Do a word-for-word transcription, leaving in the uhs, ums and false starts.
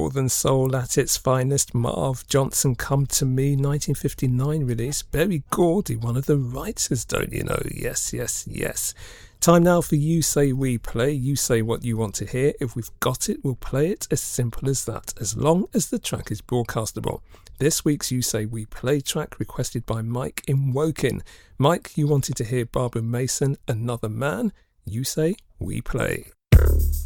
Northern soul at its finest. Marv Johnson, Come to Me, nineteen fifty-nine release. Berry Gordy, one of the writers, don't you know? Yes, yes, yes. Time now for You Say We Play. You say what you want to hear. If we've got it, we'll play it. As simple as that, as long as the track is broadcastable. This week's You Say We Play track requested by Mike in Woking. Mike, you wanted to hear Barbara Mason, Another Man. You say we play.